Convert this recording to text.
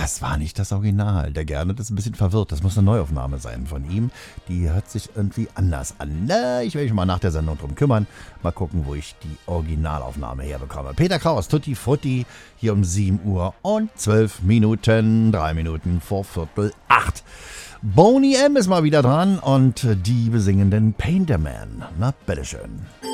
das war nicht das Original. Der Gernot ist ein bisschen verwirrt. Das muss eine Neuaufnahme sein von ihm. Die hört sich irgendwie anders an. Na, ich werde mich mal nach der Sendung drum kümmern. Mal gucken, wo ich die Originalaufnahme herbekomme. Peter Kraus, Tutti Frutti, hier um 7 Uhr und 12 Minuten, 3 Minuten vor 7:45. Boney M. ist mal wieder dran und die besingenden Painter Man. Na, bitteschön.